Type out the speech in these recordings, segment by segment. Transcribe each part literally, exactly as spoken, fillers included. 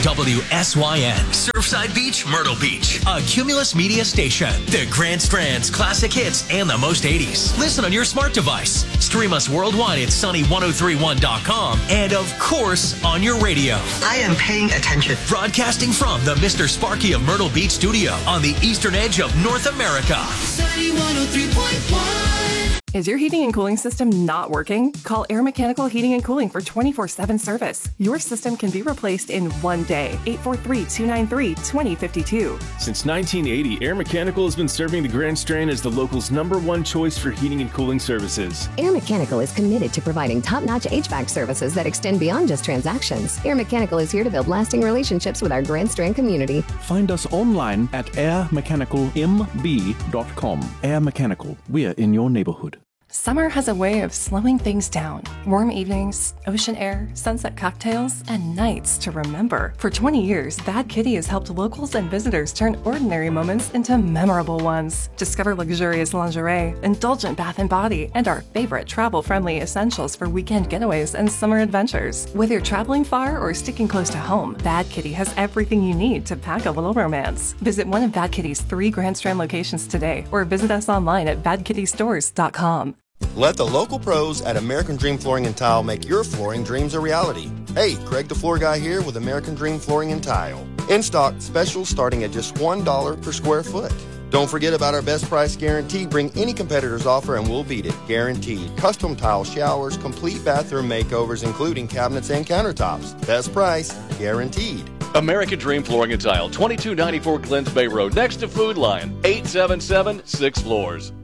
W S Y N, Surfside Beach, Myrtle Beach, a Cumulus Media station. The Grand Strand's classic hits and the most eighties. Listen on your smart device. Stream us worldwide at sunny ten thirty-one dot com and, of course, on your radio. I am paying attention. Broadcasting from the Mister Sparky of Myrtle Beach studio on the eastern edge of North America. Sunny one oh three point one. Is your heating and cooling system not working? Call Air Mechanical Heating and Cooling for twenty-four seven service. Your system can be replaced in one day. eight four three, two nine three, two zero five two. Since nineteen eighty, Air Mechanical has been serving the Grand Strand as the local's number one choice for heating and cooling services. Air Mechanical is committed to providing top-notch H V A C services that extend beyond just transactions. Air Mechanical is here to build lasting relationships with our Grand Strand community. Find us online at air mechanical m b dot com. Air Mechanical, we're in your neighborhood. Summer has a way of slowing things down. Warm evenings, ocean air, sunset cocktails, and nights to remember. For twenty years, Bad Kitty has helped locals and visitors turn ordinary moments into memorable ones. Discover luxurious lingerie, indulgent bath and body, and our favorite travel-friendly essentials for weekend getaways and summer adventures. Whether you're traveling far or sticking close to home, Bad Kitty has everything you need to pack a little romance. Visit one of Bad Kitty's three Grand Strand locations today, or visit us online at bad kitty stores dot com. Let the local pros at American Dream Flooring and Tile make your flooring dreams a reality. Hey, Craig the Floor Guy here with American Dream Flooring and Tile. In stock, specials starting at just one dollar per square foot. Don't forget about our best price guarantee. Bring any competitor's offer and we'll beat it. Guaranteed. Custom tile showers, complete bathroom makeovers, including cabinets and countertops. Best price, guaranteed. American Dream Flooring and Tile, twenty-two ninety-four Glens Bay Road, next to Food Lion, eight seven seven, six floors.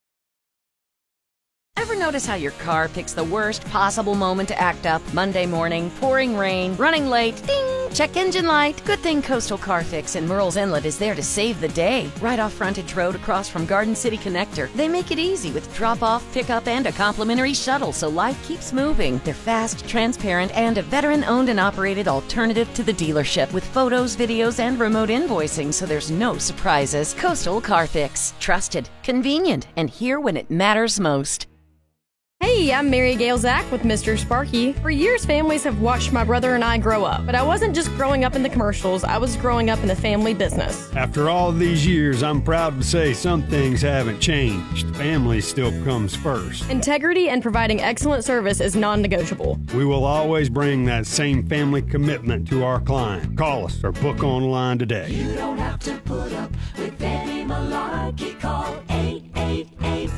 Ever notice how your car picks the worst possible moment to act up? Monday morning, pouring rain, running late, ding! Check engine light. Good thing Coastal Car Fix in Merle's Inlet is there to save the day. Right off Frontage Road across from Garden City Connector. They make it easy with drop-off, pickup, and a complimentary shuttle so life keeps moving. They're fast, transparent, and a veteran-owned and operated alternative to the dealership with photos, videos, and remote invoicing so there's no surprises. Coastal Car Fix. Trusted, convenient, and here when it matters most. Hey, I'm Mary Gail Zach with Mister Sparky. For years, families have watched my brother and I grow up. But I wasn't just growing up in the commercials, I was growing up in the family business. After all these years, I'm proud to say some things haven't changed. Family still comes first. Integrity and providing excellent service is non-negotiable. We will always bring that same family commitment to our client. Call us or book online today. You don't have to put up with any malarkey. Call eight eight eight,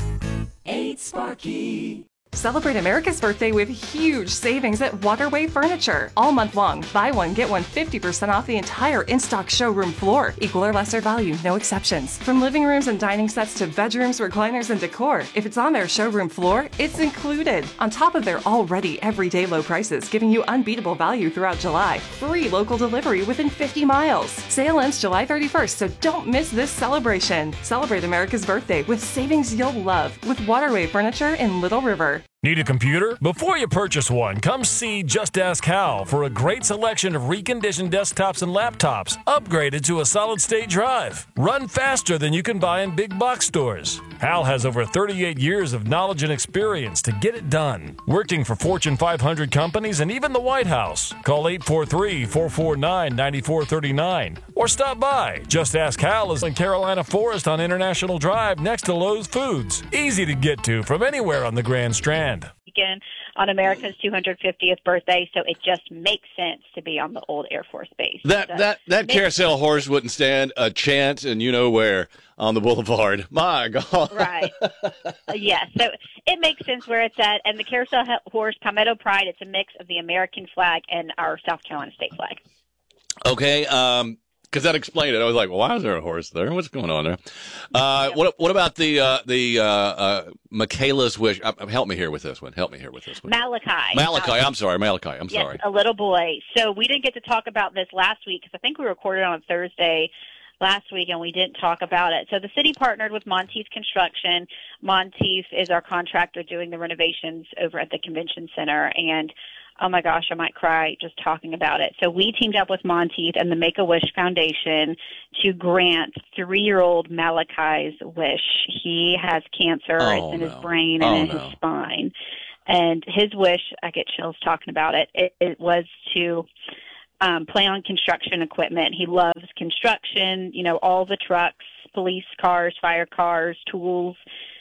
eight Sparky. Celebrate America's birthday with huge savings at Waterway Furniture. All month long, buy one, get one fifty percent off the entire in-stock showroom floor. Equal or lesser value, no exceptions. From living rooms and dining sets to bedrooms, recliners, and decor. If it's on their showroom floor, it's included. On top of their already everyday low prices, giving you unbeatable value throughout July. Free local delivery within fifty miles. Sale ends July thirty-first, so don't miss this celebration. Celebrate America's birthday with savings you'll love with Waterway Furniture in Little River. Need a computer? Before you purchase one, come see Just Ask Hal for a great selection of reconditioned desktops and laptops upgraded to a solid-state drive. Run faster than you can buy in big box stores. Hal has over thirty-eight years of knowledge and experience to get it done. Working for Fortune five hundred companies and even the White House. Call eight four three, four four nine, nine four three nine or stop by. Just Ask Hal is in Carolina Forest on International Drive next to Lowe's Foods. Easy to get to from anywhere on the Grand Strand. Weekend on America's two hundred fiftieth birthday, so it just makes sense to be on the old Air Force Base. That so that that makes, carousel horse wouldn't stand a chance, and you know where on the boulevard. My God, right? Yes, so it makes sense where it's at, and the carousel horse, Palmetto Pride, it's a mix of the American flag and our South Carolina state flag. Okay, um. Because that explained it. I was like, well, why is there a horse there? What's going on there? Uh, what What about the uh, the uh, uh, Michaela's Wish? Uh, help me here with this one. Help me here with this one. Malachi. Malachi. I'm sorry. Malachi. I'm yes, sorry. a little boy. So we didn't get to talk about this last week because I think we recorded on a Thursday last week and we didn't talk about it. So the city partnered with Monteith Construction. Monteith is our contractor doing the renovations over at the convention center, and oh my gosh, I might cry just talking about it. So we teamed up with Monteith and the Make-A-Wish Foundation to grant three-year-old Malachi's wish. He has cancer. Oh, it's in no. his brain and oh, in no. his spine. And his wish, I get chills talking about it, it, it was to um, play on construction equipment. He loves construction, you know, all the trucks, police cars, fire cars, tools.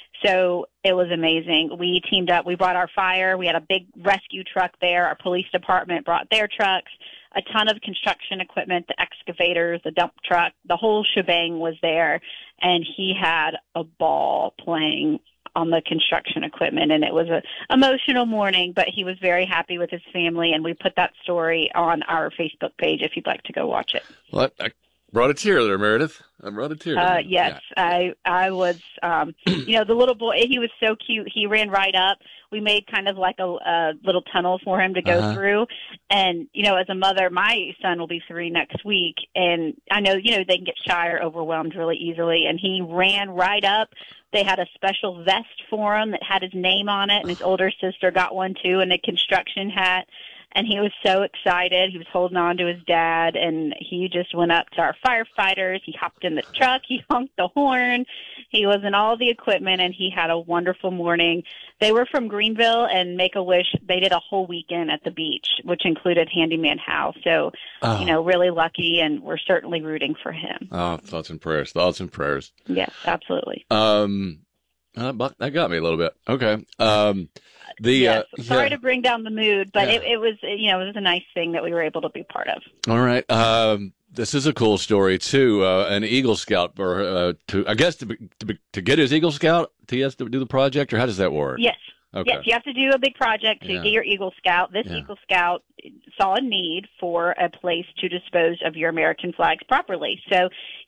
So it was amazing. We teamed up. We brought our fire. We had a big rescue truck there. Our police department brought their trucks, a ton of construction equipment, the excavators, the dump truck, the whole shebang was there. And he had a ball playing on the construction equipment, and it was a emotional morning, but he was very happy with his family, and we put that story on our Facebook page if you'd like to go watch it. Well, I brought a tear there, Meredith. I brought a tear. Uh, yes, yeah. I I was, um, you know, the little boy, he was so cute. He ran right up. We made kind of like a, a little tunnel for him to go Uh-huh. through. And, you know, as a mother, my son will be three next week. And I know, you know, they can get shy or overwhelmed really easily. And he ran right up. They had a special vest for him that had his name on it. And his older sister got one too, and a construction hat. And he was so excited. He was holding on to his dad, and he just went up to our firefighters. He hopped in the truck. He honked the horn. He was in all the equipment, and he had a wonderful morning. They were from Greenville and Make-A-Wish. They did a whole weekend at the beach, which included Handyman House. So, Oh. you know, really lucky, and we're certainly rooting for him. Oh, thoughts and prayers. Thoughts and prayers. Yes, absolutely. Um, uh, but that got me a little bit. Okay. Um, the yes. uh, Sorry yeah. to bring down the mood, but Yeah. it, it was, you know, it was a nice thing that we were able to be part of. All right. Um, this is a cool story too. Uh, an Eagle Scout, or uh, to I guess to be, to be, to get his Eagle Scout, he has to do the project, or how does that work? Yes. Okay. Yes, you have to do a big project to Yeah. get your Eagle Scout. This Yeah. Eagle Scout saw a need for a place to dispose of your American flags properly. So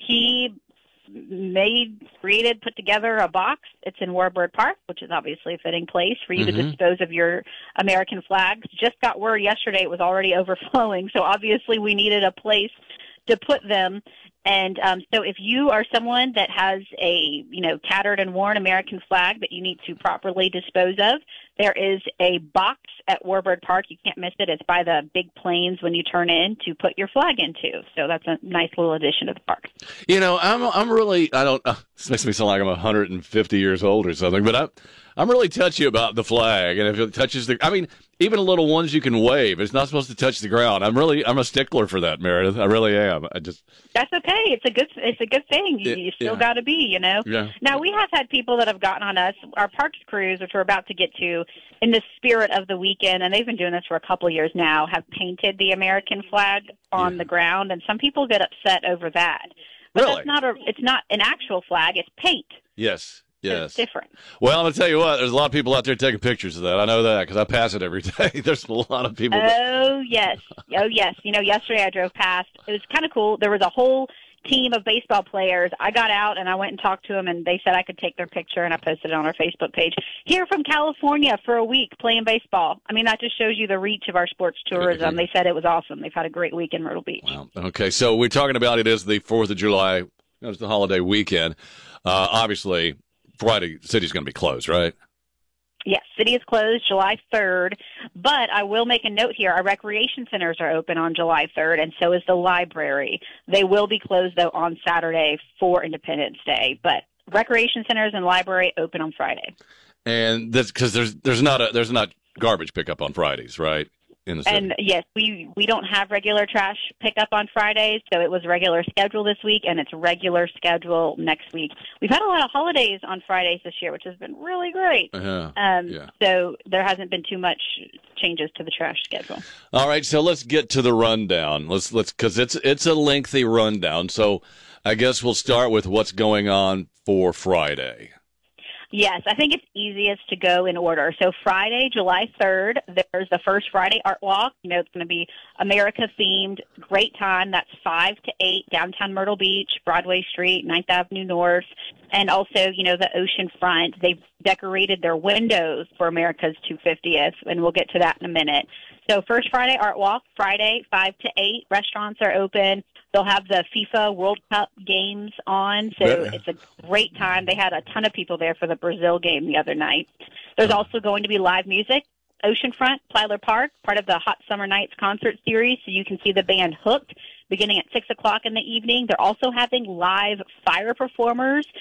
he made, created, put together a box. It's in Warbird Park, which is obviously a fitting place for you Mhm. to dispose of your American flags. Just got word yesterday it was already overflowing, so obviously we needed a place to put them. And um, so if you are someone that has a, you know, tattered and worn American flag that you need to properly dispose of, there is a box at Warbird Park. You can't miss it. It's by the big planes when you turn in to put your flag into. So that's a nice little addition to the park. You know, I'm I'm really I don't. Uh, this makes me sound like I'm one hundred fifty years old or something, but I'm I'm really touchy about the flag, and if it touches the, I mean, even little ones you can wave. It's not supposed to touch the ground. I'm really I'm a stickler for that, Meredith. I really am. I just That's okay. It's a good. It's a good thing. You, It- you still yeah. got to be, you know. Yeah. Now we have had people that have gotten on us. Our parks crews, which we're about to get to, in the spirit of the weekend, and they've been doing this for a couple of years now, have painted the American flag on the ground, and some people get upset over that. But Really? that's not a. It's not an actual flag. It's paint. yes. Yes. It's different. Well, I'm gonna tell you what. There's a lot of people out there taking pictures of that. I know that because I pass it every day. There's a lot of people. that- Oh yes, oh yes. You know, yesterday I drove past. It was kind of cool. There was a whole team of baseball players. I got out and I went and talked to them, and they said I could take their picture, and I posted it on our Facebook page. Here from California for a week playing baseball. I mean, that just shows you the reach of our sports tourism. They said it was awesome. They've had a great week in Myrtle Beach. Okay, so we're talking about it as the Fourth of July. You know, it's the holiday weekend. Uh, obviously, Friday the city's going to be closed, right? Yes, city is closed July third, but I will make a note here. Our recreation centers are open on July third, and so is the library. They will be closed, though, on Saturday for Independence Day, but recreation centers and library open on Friday. And that's because there's there's not a there's not garbage pickup on Fridays, right? In the city. And yes, we we don't have regular trash pickup on Fridays, so it was regular schedule this week, and it's regular schedule next week. We've had a lot of holidays on Fridays this year, which has been really great. Yeah, Um, yeah. So there hasn't been too much changes to the trash schedule. All right, so let's get to the rundown. Let's let's because it's it's a lengthy rundown. So I guess we'll start with what's going on for Friday. Yes, I think it's easiest to go in order. So Friday, July third, there's the first Friday Art Walk. You know, it's going to be America-themed. Great time. That's five to eight, downtown Myrtle Beach, Broadway Street, ninth Avenue North, and also, you know, the ocean front. They've decorated their windows for America's two hundred fiftieth, and we'll get to that in a minute. So first Friday Art Walk, Friday, five to eight. Restaurants are open. They'll have the FIFA World Cup games on, so Yeah. it's a great time. They had a ton of people there for the Brazil game the other night. There's also going to be live music. Oceanfront, Plyler Park, part of the Hot Summer Nights concert series, so you can see the band Hooked beginning at six o'clock in the evening. They're also having live fire performers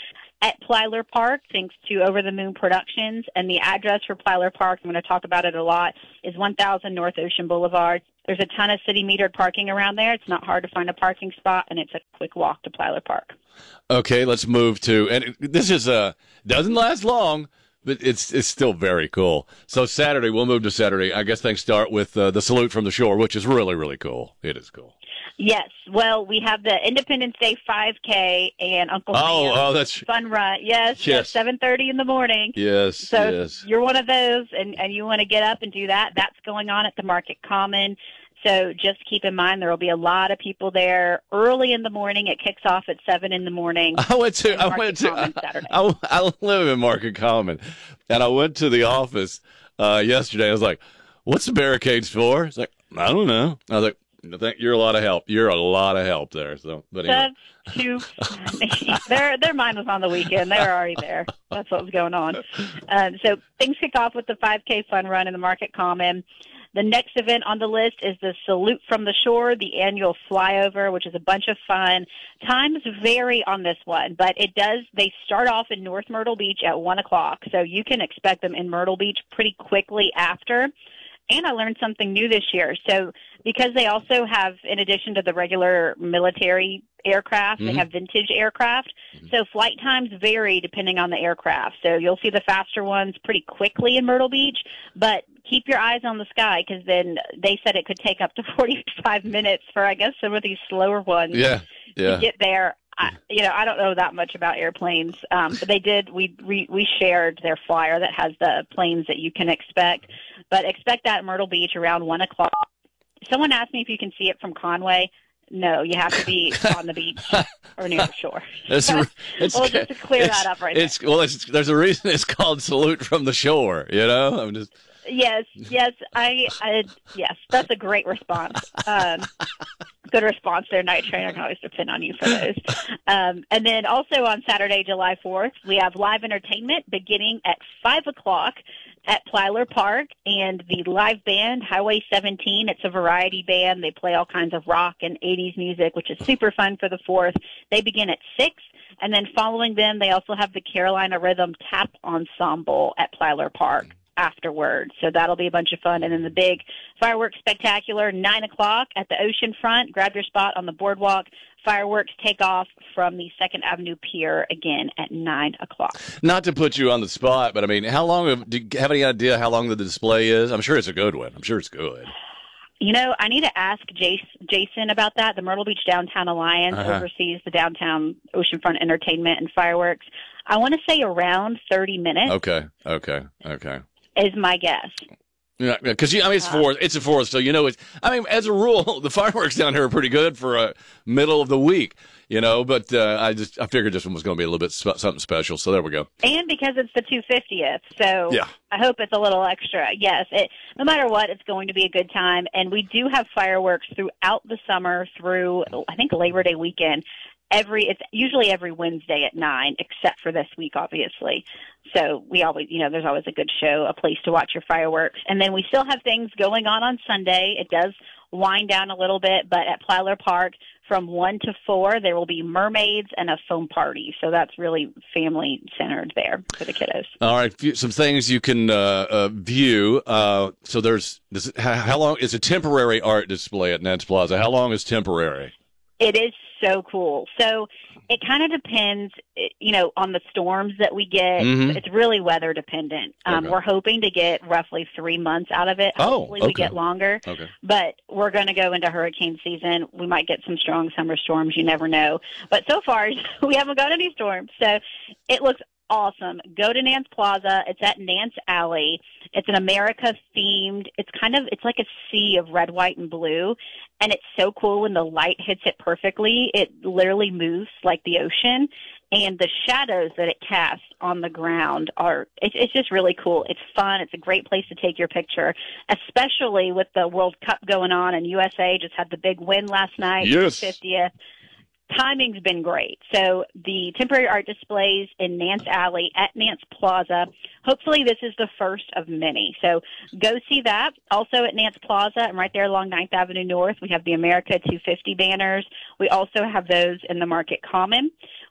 at Plyler Park, thanks to Over the Moon Productions. And the address for Plyler Park, I'm going to talk about it a lot, is one thousand North Ocean Boulevard. There's a ton of city metered parking around there. It's not hard to find a parking spot, and it's a quick walk to Plyler Park. Okay, let's move to, and this is uh doesn't last long, but it's it's still very cool. So Saturday, we'll move to Saturday. I guess things start with uh, the Salute from the Shore, which is really, really cool. It is cool. Yes. Well, we have the Independence Day five K and Uncle Oh, Sam's oh, that's fun run. Yes, Yes. at seven thirty in the morning. yes, So yes. if you're one of those and, and you want to get up and do that, that's going on at the Market Common. So just keep in mind there will be a lot of people there early in the morning. It kicks off at seven in the morning. I went to in I Market went to Common Saturday. I, I live in Market Common, and I went to the office uh, yesterday. I was like, "What's the barricades for?" It's like, "I don't know." I was like, "I think you're a lot of help. You're a lot of help there." So, but anyway. That's too funny. their their mind was on the weekend. They were already there. That's what was going on. Um, so things kick off with the five K fun run in the Market Common. The next event on the list is the Salute from the Shore, the annual flyover, which is a bunch of fun. Times vary on this one, but it does. They start off in North Myrtle Beach at one o'clock, so you can expect them in Myrtle Beach pretty quickly after. And I learned something new this year. So because they also have, in addition to the regular military aircraft, Mhm. they have vintage aircraft. So flight times vary depending on the aircraft. So you'll see the faster ones pretty quickly in Myrtle Beach, but keep your eyes on the sky because then they said it could take up to forty-five minutes for, I guess, some of these slower ones Yeah, yeah. to get there. I, you know, I don't know that much about airplanes, um, but they did. We, we we shared their flyer that has the planes that you can expect, but expect that at Myrtle Beach around one o'clock. Someone asked me if you can see it from Conway. No, you have to be on the beach or near the shore. It's, it's, well, just to clear it's- that up right it's, Well, it's, there's a reason it's called Salute from the Shore. You know, I'm just. Yes, yes, I, I, yes, that's a great response. Um, good response there, Night Train. I can always depend on you for those. Um, and then also on Saturday, July fourth, we have live entertainment beginning at five o'clock at Plyler Park, and the live band, Highway seventeen, it's a variety band. They play all kinds of rock and eighties music, which is super fun for the fourth. They begin at six, and then following them, they also have the Carolina Rhythm Tap Ensemble at Plyler Park afterwards. So that'll be a bunch of fun. And then the big fireworks spectacular, nine o'clock at the ocean front. Grab your spot on the boardwalk. Fireworks take off from the Second Avenue Pier again at nine o'clock. Not to put you on the spot, but I mean, how long have, do you have any idea how long the display is? I'm sure it's a good one. I'm sure it's good. You know, I need to ask Jace, Jason about that. The Myrtle Beach Downtown Alliance Uh-huh. oversees the downtown oceanfront entertainment and fireworks. I want to say around thirty minutes Okay, okay, okay. is my guess. Yeah, because I mean it's fourth. It's a fourth, so you know it's. I mean, as a rule, the fireworks down here are pretty good for a middle of the week, you know. But uh, I just I figured this one was going to be a little bit spe- something special. So there we go. And because it's the two hundred fiftieth, so Yeah. I hope it's a little extra. Yes, it, no matter what, it's going to be a good time. And we do have fireworks throughout the summer through, I think, Labor Day weekend. Every It's usually every Wednesday at nine, except for this week, obviously. So we always, you know, there's always a good show, a place to watch your fireworks. And then we still have things going on on Sunday. It does wind down a little bit, but at Plyler Park from one to four, there will be mermaids and a foam party. So that's really family-centered there for the kiddos. All right, few- some things you can uh, uh, view. Uh, so there's this, how, how long is a temporary art display at Nance Plaza? How long is temporary? It is so cool. So it kind of depends, it- you know, on the storms that we get. Mhm. It's really weather dependent. Um, Okay. We're hoping to get roughly three months out of it. Oh, Hopefully we okay. get longer. Okay. But we're going to go into hurricane season. We might get some strong summer storms. You never know. But so far, we haven't got any storms. So it looks awesome. Go to Nance Plaza. It's at Nance Alley. It's an America themed. It's kind of, it's like a sea of red, white, and blue. And it's so cool when the light hits it perfectly. It literally moves like the ocean. And the shadows that it casts on the ground are, it's, it's just really cool. It's fun. It's a great place to take your picture, especially with the World Cup going on, and U S A just had the big win last night. Yes. fiftieth. Timing's been great. So the temporary art displays in Nance Alley at Nance Plaza. Hopefully this is the first of many. So go see that. Also at Nance Plaza and right there along ninth Avenue North, we have the America two fifty banners. We also have those in the Market Common.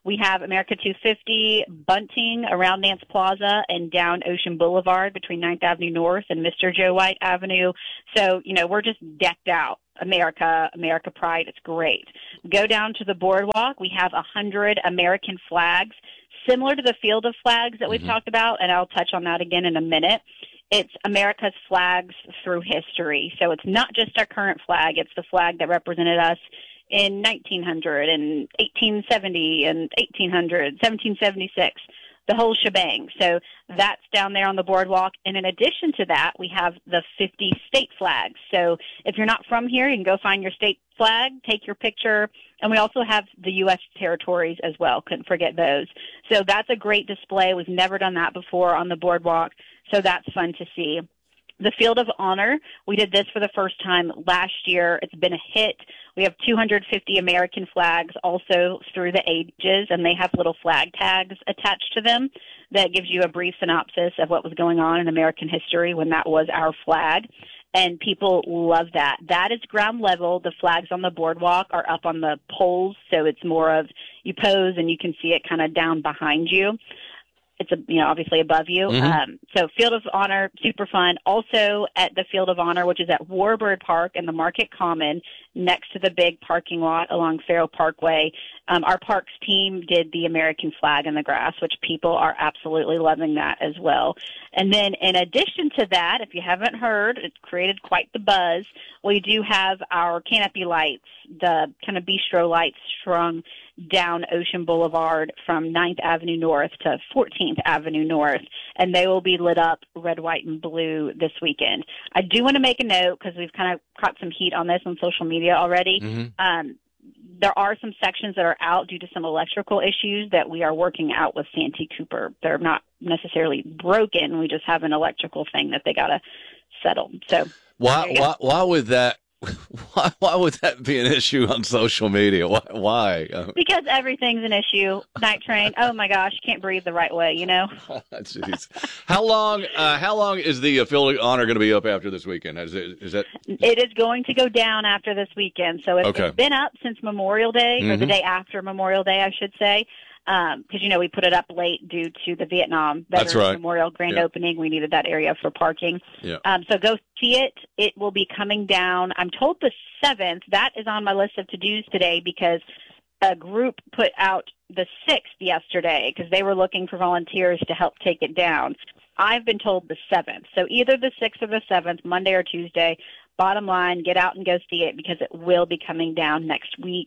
We have America two fifty bunting around Nance Plaza and down Ocean Boulevard between ninth Avenue North and Mister Joe White Avenue. So, you know, we're just decked out. America, America Pride, it's great. Go down to the boardwalk. We have one hundred American flags, similar to the Field of Flags that we've mm-hmm. talked about, and I'll touch on that again in a minute. It's America's flags through history. So it's not just our current flag. It's the flag that represented us in nineteen hundred and eighteen seventy and eighteen hundred, seventeen seventy-six, the whole shebang. So that's down there on the boardwalk. And in addition to that, we have the fifty state flags. So if you're not from here, you can go find your state flag, take your picture. And we also have the U S territories as well. Couldn't forget those. So that's a great display. We've never done that before on the boardwalk. So that's fun to see. The Field of Honor, we did this for the first time last year. It's been a hit. We have two hundred fifty American flags also through the ages, and they have little flag tags attached to them that gives you a brief synopsis of what was going on in American history when that was our flag. And people love that. That is ground level. The flags on the boardwalk are up on the poles, so it's more of you pose and you can see it kind of down behind you. It's, a, you know, obviously above you. Mm-hmm. Um, so Field of Honor, super fun. Also at the Field of Honor, which is at Warbird Park in the Market Common, next to the big parking lot along Farrow Parkway, um, our parks team did the American flag in the grass, which people are absolutely loving that as well. And then in addition to that, if you haven't heard, it's created quite the buzz. We do have our canopy lights, the kind of bistro lights strung down Ocean Boulevard from ninth Avenue North to fourteenth Avenue North, and they will be lit up red, white, and blue this weekend. I do want to make a note because we've kind of caught some heat on this on social media already. Mm-hmm. Um, there are some sections that are out due to some electrical issues that we are working out with Santee Cooper. They're not necessarily broken. We just have an electrical thing that they got to settle. So why, why, why would that? Why, why would that be an issue on social media? Why? why? Because everything's an issue. Night train. Oh my gosh, can't breathe the right way. You know. Jeez. How long? Uh, how long is the uh, Field of Honor going to be up after this weekend? Is, it, is that? It is going to go down after this weekend. So it's, okay. it's been up since Memorial Day, mm-hmm. or the day after Memorial Day, I should say. Because, um, you know, we put it up late due to the Vietnam Veterans right. Memorial grand yeah. opening. We needed that area for parking. Yeah. Um, so go see it. It will be coming down, I'm told, the seventh. That is on my list of to-dos today because a group put out the sixth yesterday because they were looking for volunteers to help take it down. I've been told the seventh. So either the sixth or the seventh, Monday or Tuesday. Bottom line, get out and go see it because it will be coming down next week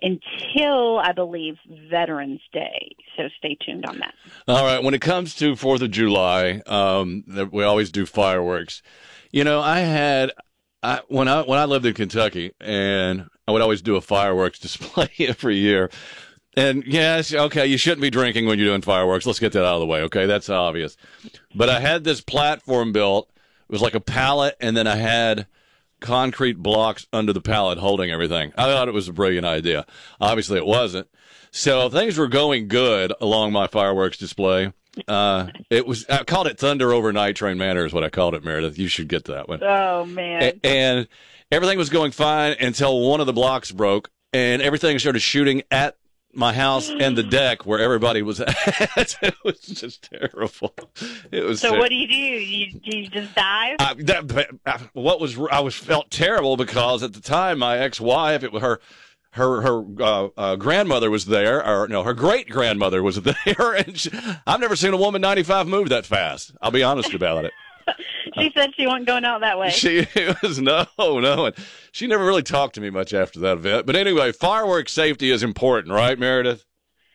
until, I believe, Veterans Day. So stay tuned on that. All right. When it comes to fourth of July, um, we always do fireworks. You know, I had I, when I when I lived in Kentucky, and I would always do a fireworks display every year. And yes, okay, you shouldn't be drinking when you're doing fireworks. Let's get that out of the way, okay? That's obvious. But I had this platform built. It was like a pallet, and then I had concrete blocks under the pallet holding everything. I thought it was a brilliant idea. Obviously, it wasn't. So things were going good along my fireworks display. Uh, it was. I called it Thunder Over Night Train Manor is what I called it, Meredith. You should get that one. Oh, man. A- and everything was going fine until one of the blocks broke, and everything started shooting at my house and the deck where everybody was at. It was just terrible. It was. So ter- what do you do? You, do you just dive? I, that, what was I was felt terrible because at the time my ex-wife, it was her, her her uh, uh, grandmother was there, or no, her great grandmother was there, and she, I've never seen a woman ninety-five move that fast. I'll be honest about it. She said she wasn't going out that way. She was no, no, and she never really talked to me much after that event. But anyway, fireworks safety is important, right, Meredith?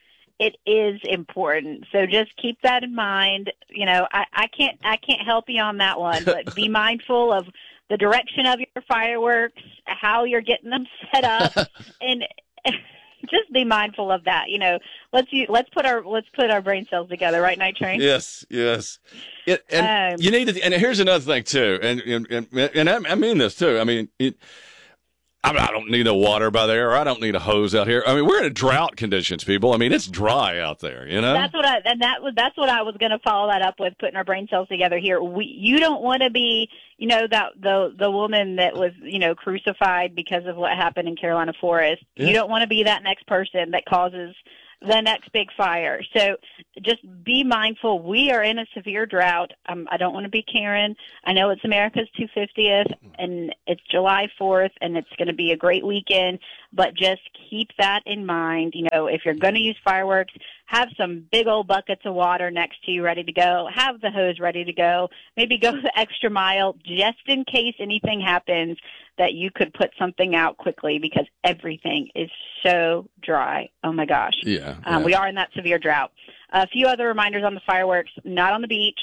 It is important. So just keep that in mind. You know, I, I can't I can't help you on that one, but be mindful of the direction of your fireworks, how you're getting them set up, and just be mindful of that. You know, let's let's put our let's put our brain cells together, right, Night Train? Yes, yes. It, and um, you need to. And here's another thing too. And and and, and I, I mean this too. I mean, it, I, I don't need no water by there, or I don't need a hose out here. I mean, we're in a drought conditions, people. I mean, it's dry out there. You know. That's what I and that was that's what I was going to follow that up with, putting our brain cells together here. We you don't want to be. You know, that the the woman that was, you know, crucified because of what happened in Carolina Forest. Yeah. You don't want to be that next person that causes the next big fire. So just be mindful. We are in a severe drought. Um, I don't want to be Karen. I know it's America's two hundred fiftieth, and it's July fourth, and it's going to be a great weekend, but just keep that in mind. You know, if you're going to use fireworks, have some big old buckets of water next to you ready to go. Have the hose ready to go. Maybe go the extra mile just in case anything happens that you could put something out quickly because everything is so dry. Oh, my gosh. Yeah, Um, yeah. we are in that severe drought. A few other reminders on the fireworks, not on the beach.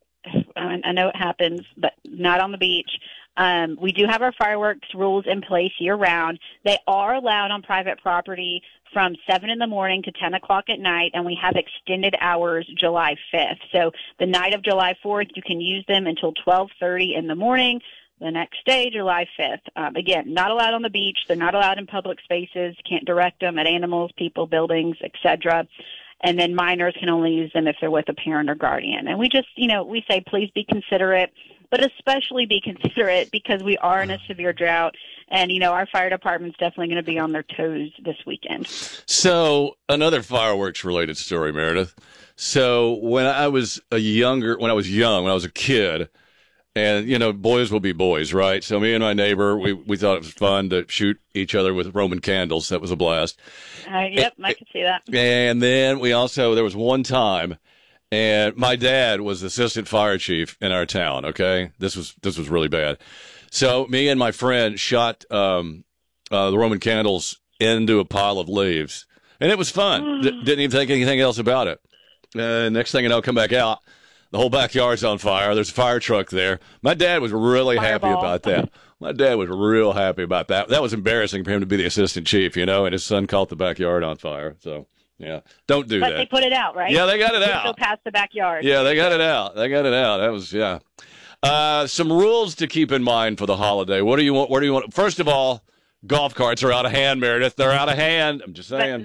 I I know it happens, but not on the beach. Um, we do have our fireworks rules in place year-round. They are allowed on private property from seven in the morning to ten o'clock at night, and we have extended hours July fifth. So the night of July fourth, you can use them until twelve thirty in the morning. The next day, July fifth. Um, again, not allowed on the beach. They're not allowed in public spaces. Can't direct them at animals, people, buildings, et cetera. And then minors can only use them if they're with a parent or guardian. And we just, you know, we say please be considerate, but especially be considerate because we are in a severe drought. And, you know, our fire department's definitely going to be on their toes this weekend. So another fireworks related story, Meredith. So when I was a younger, when I was young, when I was a kid, and, you know, boys will be boys, right? So me and my neighbor, we, we thought it was fun to shoot each other with Roman candles. That was a blast. Uh, yep, I can see that. And then we also, there was one time, and my dad was assistant fire chief in our town, okay? This was this was really bad. So me and my friend shot um, uh, the Roman candles into a pile of leaves. And it was fun. D- didn't even think anything else about it. Uh, next thing you know, come back out. The whole backyard's on fire. There's a fire truck there. My dad was really happy Fireball. about that. My dad was real happy about that. That was embarrassing for him to be the assistant chief, you know, and his son caught the backyard on fire. So, yeah, don't do But that. they put it out, right? Yeah, they got it They out. Still past the backyard. Yeah, they got it out. They got it out. That was, yeah. Uh, some rules to keep in mind for the holiday. What do you want? Where do you want? First of all, golf carts are out of hand, Meredith. They're out of hand. I'm just saying.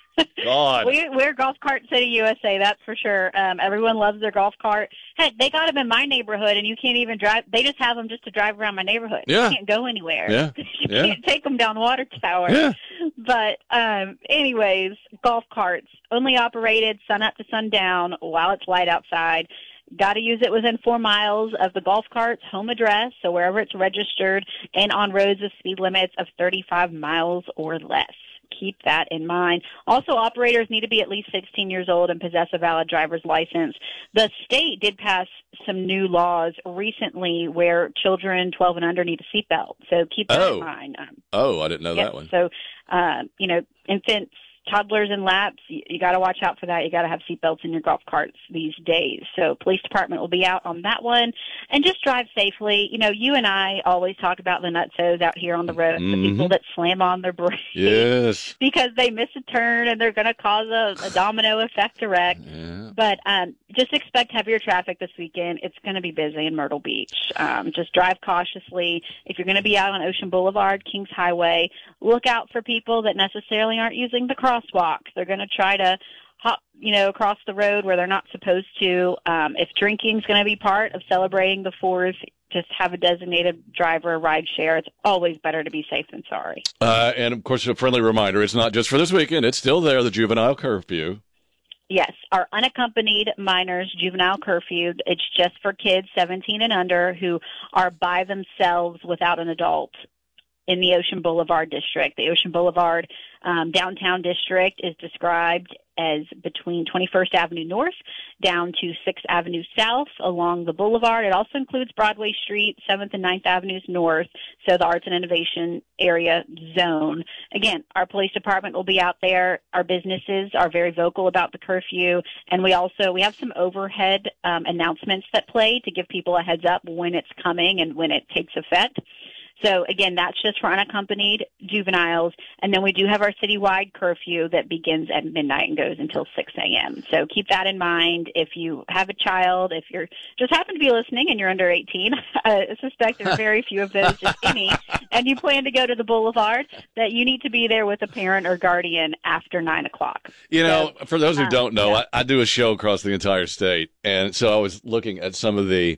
God. We, we're Golf Cart City, U S A, that's for sure. Um, everyone loves their golf cart. Heck, they got them in my neighborhood, and you can't even drive. They just have them just to drive around my neighborhood. Yeah. You can't go anywhere. Yeah. You Yeah. can't take them down Water Tower. Yeah. But um, anyways, golf carts, only operated sun up to sundown while it's light outside. Got to use it within four miles of the golf cart's home address, so wherever it's registered, and on roads with speed limits of thirty-five miles or less. Keep that in mind. Also, operators need to be at least sixteen years old and possess a valid driver's license. The state did pass some new laws recently where children twelve and under need a seatbelt, so keep that Oh. in mind. Um, Oh, I didn't know Yes, that one. So, uh, you know, infants, toddlers, and laps, you, you got to watch out for that. You got to have seatbelts in your golf carts these days. So, police department will be out on that one, and just drive safely. You know, you and I always talk about the nutsos out here on the road, Mhm. the people that slam on their brakes Yes. because they miss a turn and they're going to cause a, a domino effect wreck. Yeah. But um, just expect heavier traffic this weekend. It's going to be busy in Myrtle Beach. Um, just drive cautiously. If you're going to be out on Ocean Boulevard, Kings Highway, look out for people that necessarily aren't using the crosswalk. They're going to try to hop, you know, across the road where they're not supposed to. Um, if drinking's going to be part of celebrating the fourth, just have a designated driver, ride share. It's always better to be safe than sorry. Uh, and, of course, a friendly reminder, it's not just for this weekend. It's still there, the juvenile curfew. Yes, our unaccompanied minors juvenile curfew, it's just for kids seventeen and under who are by themselves without an adult in the Ocean Boulevard district. The Ocean Boulevard um, downtown district is described as between twenty-first Avenue North down to sixth Avenue South along the boulevard. It also includes Broadway Street, seventh and ninth Avenues North, so the Arts and Innovation area zone. Again, our police department will be out there. Our businesses are very vocal about the curfew, and we also we have some overhead um, announcements that play to give people a heads up when it's coming and when it takes effect. So, again, that's just for unaccompanied juveniles. And then we do have our citywide curfew that begins at midnight and goes until six a.m. So keep that in mind. If you have a child, if you're just happen to be listening and you're under eighteen, I suspect there are very few of those, if any, and you plan to go to the boulevard, that you need to be there with a parent or guardian after nine o'clock. You know, So, for those who um, don't know, yeah. I, I do a show across the entire state. And so I was looking at some of the,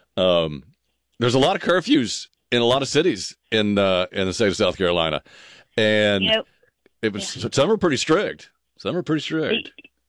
um, there's a lot of curfews in a lot of cities in uh, in the state of South Carolina, and You know, it was some are pretty strict. Some are pretty strict.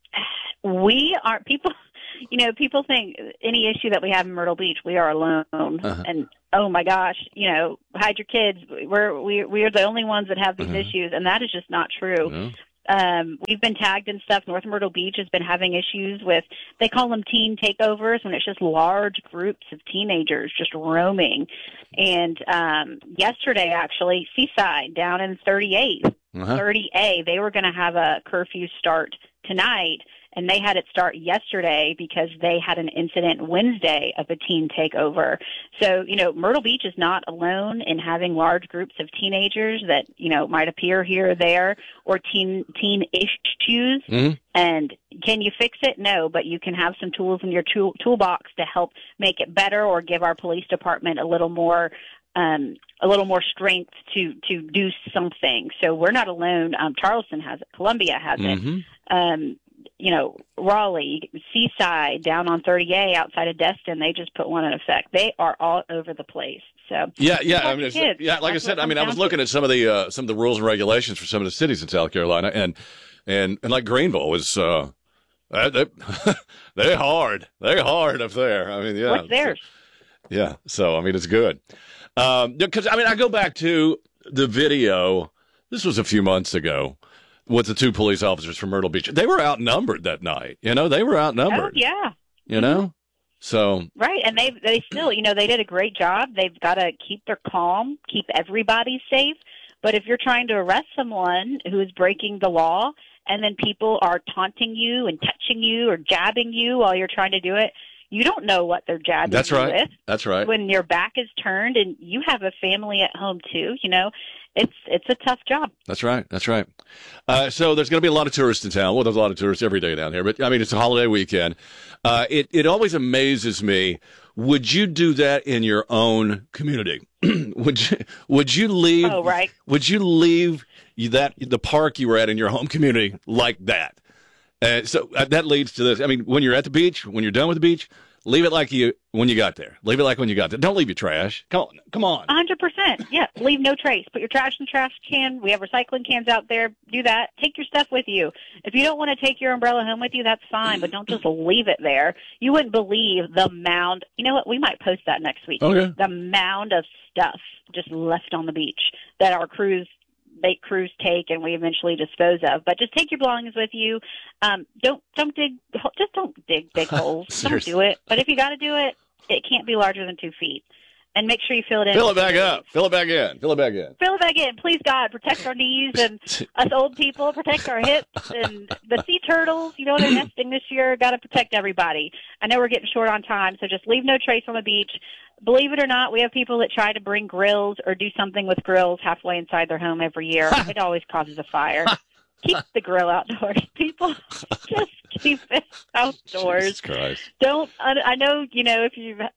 We are people. You know, people think any issue that we have in Myrtle Beach, we are alone. Uh-huh. And oh my gosh, you know, hide your kids. We're we we are the only ones that have these uh-huh. issues, and that is just not true. No. Um, we've been tagged and stuff. North Myrtle Beach has been having issues with, they call them teen takeovers, when it's just large groups of teenagers just roaming. And um, yesterday, actually, Seaside down in thirty-eight, uh-huh. thirty A, they were going to have a curfew start tonight. And they had it start yesterday because they had an incident Wednesday of a teen takeover. So, you know, Myrtle Beach is not alone in having large groups of teenagers that, you know, might appear here or there, or teen teen issues. Mm-hmm. And can you fix it? No, but you can have some tools in your tool, toolbox to help make it better, or give our police department a little more um, a little more strength to, to do something. So we're not alone. Um, Charleston has it. Columbia has mm-hmm. it. Um, you know, Raleigh, Seaside, down on thirty A outside of Destin, they just put one in effect. They are all over the place. So yeah, yeah. I mean, it's, yeah, like That's I said, I mean, I was looking to. at some of the uh, some of the rules and regulations for some of the cities in South Carolina, and and and like Greenville was, uh, they they're hard, they're hard up there. I mean, yeah, what's theirs? So, yeah, so I mean, it's good. Um, because I mean, I go back to the video. This was a few months ago. With the two police officers from Myrtle Beach. They were outnumbered that night. You know, they were outnumbered. Oh, yeah. You know? So. Right. And they they still, you know, they did a great job. They've got to keep their calm, keep everybody safe. But if you're trying to arrest someone who is breaking the law, and then people are taunting you and touching you or jabbing you while you're trying to do it, you don't know what they're jabbing That's you right. with. That's right. When your back is turned and you have a family at home too, you know, it's it's a tough job. That's right. That's right. Uh, so there's going to be a lot of tourists in town. Well, there's a lot of tourists every day down here, but I mean, it's a holiday weekend. Uh, it it always amazes me. Would you do that in your own community? would you would you leave? Oh, right. Would you leave that the park you were at in your home community like that? Uh, so uh, that leads to this. I mean, when you're at the beach, when you're done with the beach, leave it like you when you got there. Leave it like when you got there. Don't leave your trash. Come on, come on. one hundred percent. Yeah, leave no trace. Put your trash in the trash can. We have recycling cans out there. Do that. Take your stuff with you. If you don't want to take your umbrella home with you, that's fine, but don't just leave it there. You wouldn't believe the mound. You know what? We might post that next week. Okay. The mound of stuff just left on the beach that our crews bait crews take and we eventually dispose of. But just take your belongings with you. Um, don't don't dig. Just don't dig big holes. Don't do it. But if you got to do it, it can't be larger than two feet. And make sure you fill it in. Fill it back up. Fill it back in. Fill it back in. Fill it back in. Please, God, protect our knees and us old people. Protect our hips and the sea turtles. You know, they're nesting this year. Got to protect everybody. I know we're getting short on time, so just leave no trace on the beach. Believe it or not, we have people that try to bring grills or do something with grills halfway inside their home every year. It always causes a fire. Keep the grill outdoors, people. Just keep it outdoors. Jesus Christ. Don't. I, I know. You know, if you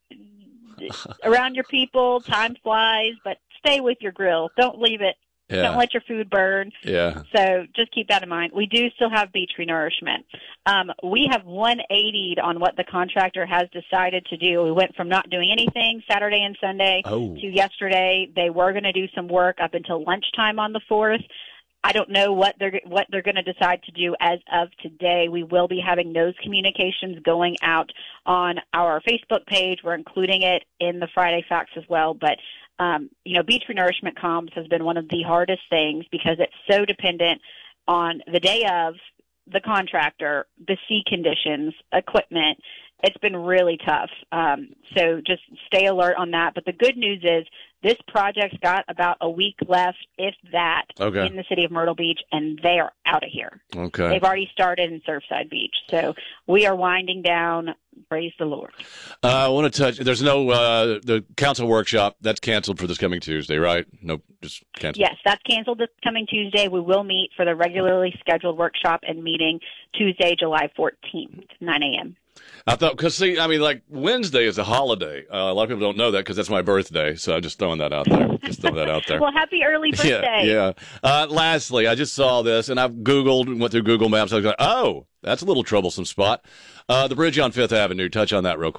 around your people, time flies, but stay with your grill. Don't leave it. Yeah. Don't let your food burn. Yeah. So just keep that in mind. We do still have beach renourishment. Um, we have one eightied on what the contractor has decided to do. We went from not doing anything Saturday and Sunday oh. to yesterday. They were going to do some work up until lunchtime on the fourth. I don't know what they're what they're going to decide to do as of today. We will be having those communications going out on our Facebook page. We're including it in the Friday Facts as well. But um, you know, beach renourishment comms has been one of the hardest things because it's so dependent on the day of the contractor, the sea conditions, equipment. It's been really tough. Um, so just stay alert on that. But the good news is this project's got about a week left, if that, okay. in the city of Myrtle Beach, and they are out of here. Okay. They've already started in Surfside Beach. So we are winding down. Praise the Lord. Uh, I want to touch, there's no, uh, the council workshop, that's canceled for this coming Tuesday, right? Nope, just canceled. Yes, that's canceled this coming Tuesday. We will meet for the regularly scheduled workshop and meeting Tuesday, July fourteenth, nine a.m. I thought, because see, I mean, like Wednesday is a holiday. Uh, a lot of people don't know that because that's my birthday. So I'm just throwing that out there. Just throwing that out there. Well, happy early birthday. Yeah. yeah. Uh, lastly, I just saw this and I've Googled and went through Google Maps. I was like, oh, that's a little troublesome spot. Uh, the bridge on Fifth Avenue. Touch on that real quick.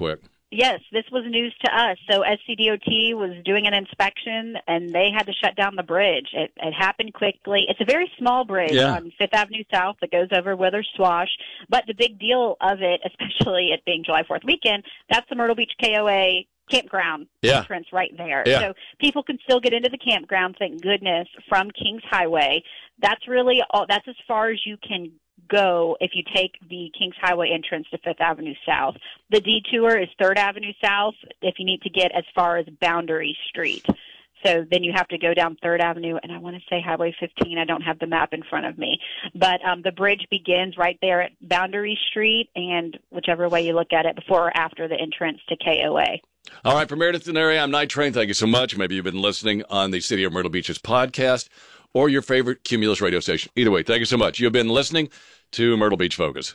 Yes, this was news to us. So S C D O T was doing an inspection, and they had to shut down the bridge. It, it happened quickly. It's a very small bridge Yeah. on Fifth Avenue South that goes over Withers Swash. But the big deal of it, especially it being July fourth weekend, that's the Myrtle Beach K O A campground Yeah. entrance right there. Yeah. So people can still get into the campground, thank goodness, from Kings Highway. That's really all. That's as far as you can go if you take the Kings Highway entrance to Fifth Avenue South. The detour is Third Avenue South if you need to get as far as Boundary Street. So then you have to go down Third Avenue, and I want to say Highway fifteen. I don't have the map in front of me. But um, the bridge begins right there at Boundary Street, and whichever way you look at it, before or after the entrance to K O A. All right, from Meredith and area, I'm Night Train. Thank you so much. Maybe you've been listening on the City of Myrtle Beach's podcast or your favorite Cumulus radio station. Either way, thank you so much. You've been listening to Myrtle Beach Focus.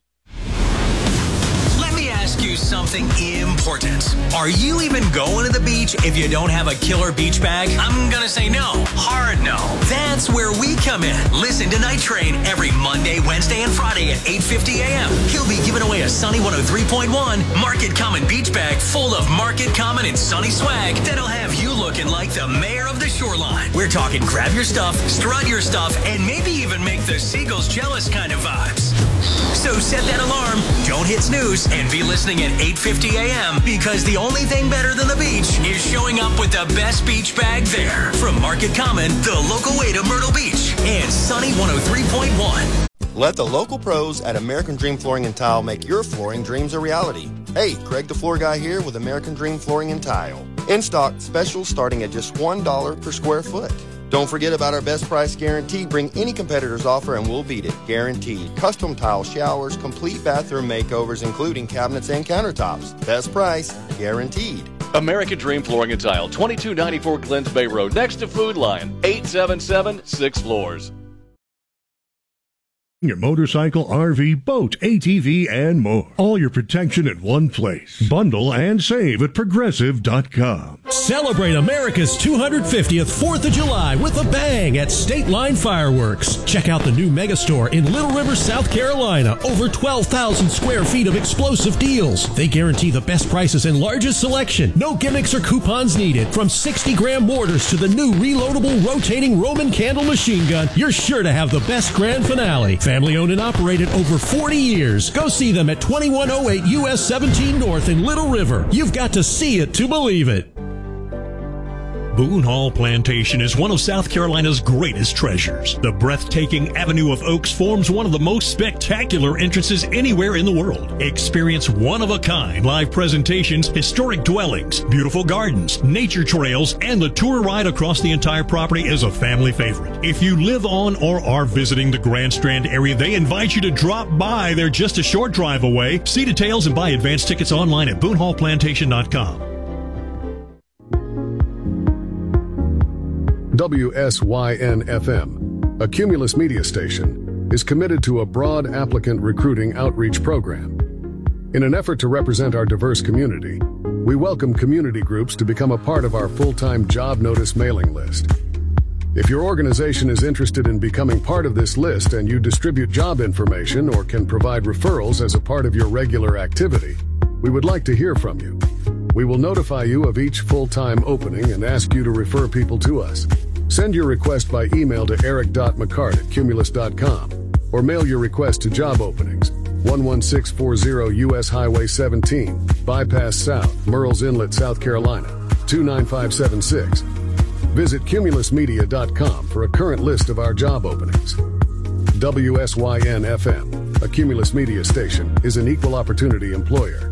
Let me ask you something important. Are you even going to the beach if you don't have a killer beach bag? I'm going to say no. Hard no. That's where we come in. Listen to Night Train every Monday, Wednesday, and Friday at eight fifty a.m. He'll be giving away a Sunny one oh three point one Market Common beach bag full of Market Common and Sunny swag that'll have you looking like the mayor of the shoreline. We're talking grab your stuff, strut your stuff, and maybe even make the seagulls jealous kind of vibes. So set that alarm, don't hit snooze, and be listening at eight fifty a.m. because the only thing better than the beach is showing up with the best beach bag there. From Market Common, the local way to Myrtle Beach, and Sunny one oh three point one. Let the local pros at American Dream Flooring and Tile make your flooring dreams a reality. Hey, Craig the Floor Guy here with American Dream Flooring and Tile. In stock, specials starting at just one dollar per square foot. Don't forget about our best price guarantee. Bring any competitor's offer and we'll beat it. Guaranteed. Custom tile showers, complete bathroom makeovers, including cabinets and countertops. Best price, guaranteed. American Dream Flooring and Tile, twenty-two ninety-four Glens Bay Road, next to Food Lion, eight seven seven, six floors. Your motorcycle, R V, boat, A T V, and more. All your protection at one place. Bundle and save at Progressive dot com. Celebrate America's two hundred fiftieth fourth of July with a bang at State Line Fireworks. Check out the new Megastore in Little River, South Carolina. Over twelve thousand square feet of explosive deals. They guarantee the best prices and largest selection. No gimmicks or coupons needed. From sixty gram mortars to the new reloadable rotating Roman candle machine gun, you're sure to have the best grand finale. Family owned and operated over forty years. Go see them at twenty-one oh eight U S seventeen North in Little River. You've got to see it to believe it. Boone Hall Plantation is one of South Carolina's greatest treasures. The breathtaking Avenue of Oaks forms one of the most spectacular entrances anywhere in the world. Experience one-of-a-kind live presentations, historic dwellings, beautiful gardens, nature trails, and the tour ride across the entire property is a family favorite. If you live on or are visiting the Grand Strand area, they invite you to drop by. They're just a short drive away. See details and buy advance tickets online at boone hall plantation dot com. W S Y N F M, a Cumulus media station, is committed to a broad applicant recruiting outreach program. In an effort to represent our diverse community, we welcome community groups to become a part of our full-time job notice mailing list. If your organization is interested in becoming part of this list and you distribute job information or can provide referrals as a part of your regular activity, we would like to hear from you. We will notify you of each full-time opening and ask you to refer people to us. Send your request by email to eric dot mccart at cumulus dot com or mail your request to Job Openings, one one six four zero U S Highway seventeen, Bypass South, Murrells Inlet, South Carolina, two nine five seven six. Visit cumulus media dot com for a current list of our job openings. W S Y N F M, a Cumulus media station, is an equal opportunity employer.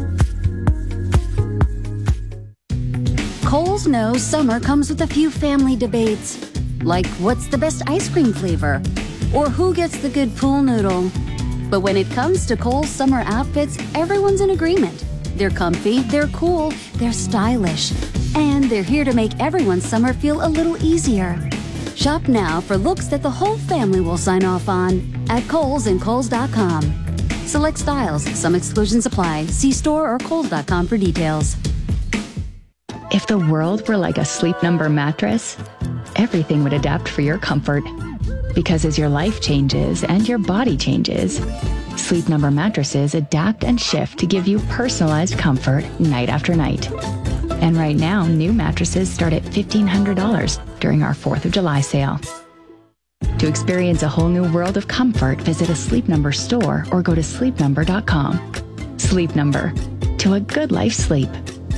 Kohl's knows summer comes with a few family debates, like what's the best ice cream flavor, or who gets the good pool noodle. But when it comes to Kohl's summer outfits, everyone's in agreement. They're comfy, they're cool, they're stylish, and they're here to make everyone's summer feel a little easier. Shop now for looks that the whole family will sign off on at Kohl's and Kohl's dot com. Select styles, some exclusions apply. See store or Kohl's dot com for details. If the world were like a Sleep Number mattress, everything would adapt for your comfort. Because as your life changes and your body changes, Sleep Number mattresses adapt and shift to give you personalized comfort night after night. And right now, new mattresses start at fifteen hundred dollars during our fourth of July sale. To experience a whole new world of comfort, visit a Sleep Number store or go to sleep number dot com. Sleep Number. To a good life sleep.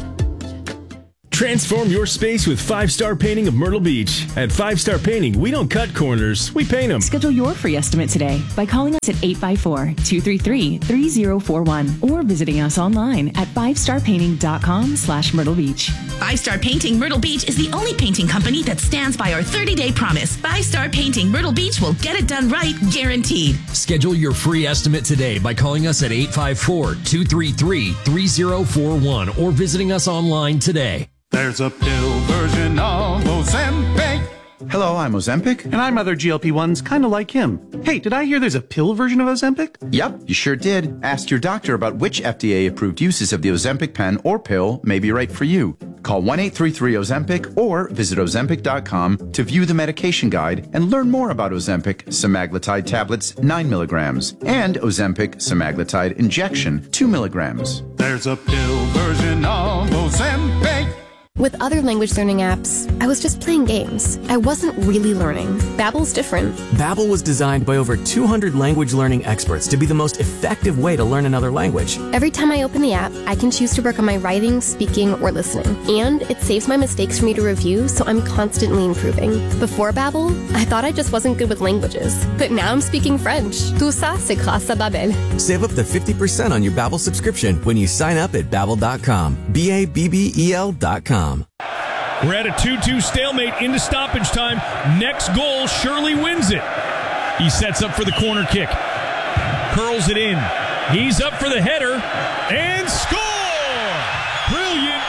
Transform your space with Five Star Painting of Myrtle Beach. At Five Star Painting, we don't cut corners, we paint them. Schedule your free estimate today by calling us at eight five four, two three three, three zero four one or visiting us online at five star painting dot com slash Myrtle Beach. Five Star Painting Myrtle Beach is the only painting company that stands by our thirty-day promise. Five Star Painting Myrtle Beach will get it done right, guaranteed. Schedule your free estimate today by calling us at eight five four, two three three, three zero four one or visiting us online today. There's a pill version of Ozempic. Hello, I'm Ozempic. And I'm other G L P ones kind of like him. Hey, did I hear there's a pill version of Ozempic? Yep, you sure did. Ask your doctor about which F D A-approved uses of the Ozempic pen or pill may be right for you. Call one eight three three Ozempic or visit ozempic dot com to view the medication guide and learn more about Ozempic semaglutide tablets nine milligrams and Ozempic semaglutide injection two milligrams. There's a pill version of Ozempic. With other language learning apps, I was just playing games. I wasn't really learning. Babbel's different. Babbel was designed by over two hundred language learning experts to be the most effective way to learn another language. Every time I open the app, I can choose to work on my writing, speaking, or listening. And it saves my mistakes for me to review, so I'm constantly improving. Before Babbel, I thought I just wasn't good with languages. But now I'm speaking French. Tout ça, c'est grâce à Babbel. Save up to fifty percent on your Babbel subscription when you sign up at babbel dot com. B A B B E L dot com. We're at a two two stalemate into stoppage time. Next goal, Shirley wins it. He sets up for the corner kick. Curls it in. He's up for the header. And score! Brilliant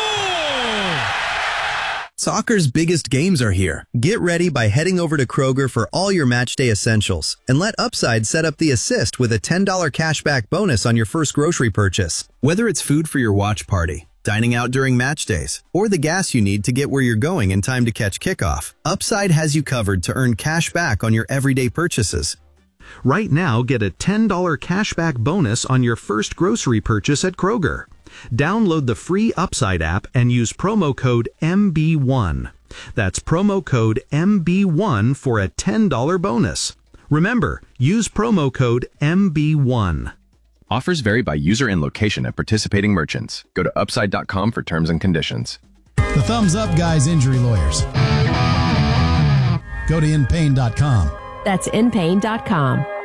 goal! Soccer's biggest games are here. Get ready by heading over to Kroger for all your matchday essentials. And let Upside set up the assist with a ten dollars cashback bonus on your first grocery purchase. Whether it's food for your watch party, dining out during match days, or the gas you need to get where you're going in time to catch kickoff, Upside has you covered to earn cash back on your everyday purchases. Right now, get a ten dollars cashback bonus on your first grocery purchase at Kroger. Download the free Upside app and use promo code M B one. That's promo code M B one for a ten dollars bonus. Remember, use promo code M B one. Offers vary by user and location at participating merchants. Go to upside dot com for terms and conditions. The Thumbs Up Guys Injury Lawyers. Go to in pain dot com. That's in pain dot com.